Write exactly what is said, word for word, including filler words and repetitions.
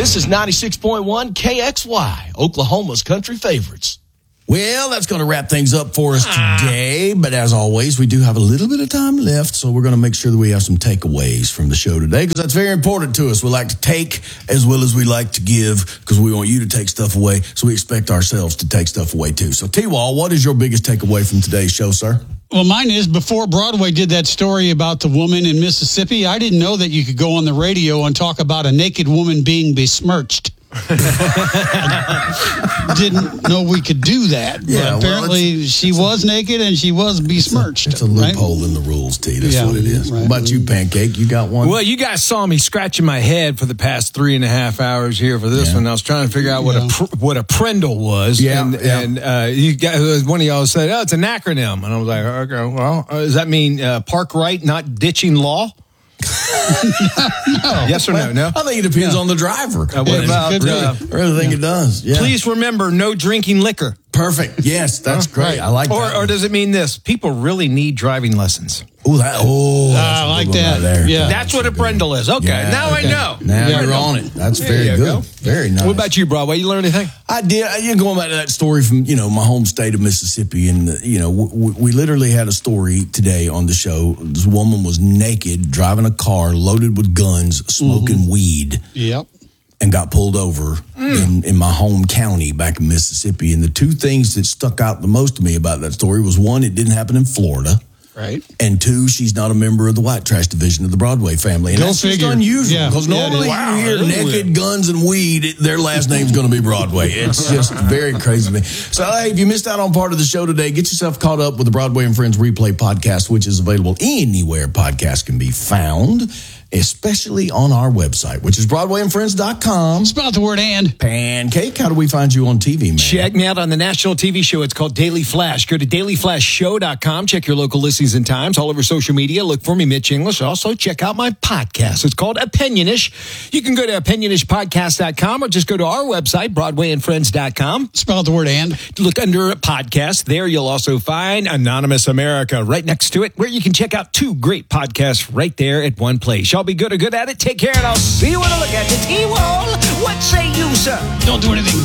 This is ninety-six point one K X Y, Oklahoma's country favorites. Well, that's going to wrap things up for us today. But as always, we do have a little bit of time left, so we're going to make sure that we have some takeaways from the show today, because that's very important to us. We like to take as well as we like to give, because we want you to take stuff away, so we expect ourselves to take stuff away too. So, T-Wall, what is your biggest takeaway from today's show, sir? Well, mine is, before Broadway did that story about the woman in Mississippi, I didn't know that you could go on the radio and talk about a naked woman being besmirched. Didn't know we could do that. Yeah, but apparently well, she was naked and she was besmirched. It's a, it's a loophole right? in the rules, T. That's yeah, what it is. Right. What about you, Pancake? You got one? Well, you guys saw me scratching my head for the past three and a half hours here for this yeah. one. I was trying to figure out what yeah. a what a prindle was. Yeah, and, yeah. and uh, you guys, one of y'all said, "Oh, it's an acronym," and I was like, "Okay, well, uh, does that mean uh, park right, not ditching law?" no. Yes or well, no? No. I think it depends yeah. on the driver. Uh, what about? Really, Uh, I really think yeah. it does. Yeah. Please remember, no drinking liquor. Perfect. Yes, that's huh? great. Right. I like or, that. Or does it mean this? People really need driving lessons. Ooh, that, oh, I like that. Right there. Yeah, that's, that's what a brindle is. Okay, yeah, now okay. I know. Now yeah, you're on it. That's there very good. Go. Very nice. What about you, Broadway? You learn anything? I did. I, you know, going back to that story from you know my home state of Mississippi, and uh, you know we, we literally had a story today on the show. This woman was naked, driving a car loaded with guns, smoking mm-hmm. weed. Yep. And got pulled over mm. in, in my home county back in Mississippi. And the two things that stuck out the most to me about that story was, one, it didn't happen in Florida. Right. And two, she's not a member of the white trash division of the Broadway family. And Go that's figure. just unusual. Because yeah. normally yeah, you hear wow, naked weird. guns and weed, it, their last name's going to be Broadway. It's just very crazy to me. So, hey, if you missed out on part of the show today, get yourself caught up with the Broadway and Friends Replay podcast, which is available anywhere podcasts can be found, especially on our website, which is broadway and friends dot com. Spell the word and. Pancake, how do we find you on T V, man? Check me out on the national T V show. It's called Daily Flash. Go to daily flash show dot com. Check your local listings and times. All over social media. Look for me, Mitch English. Also, check out my podcast. It's called Opinionish. You can go to opinionish podcast dot com or just go to our website, broadway and friends dot com. Spell the word and. Look under podcast. There you'll also find Anonymous America right next to it, where you can check out two great podcasts right there at one place. Y'all be good or good at it. Take care, and I'll see you when I look at you. T-Wall, what say you, sir? Don't do anything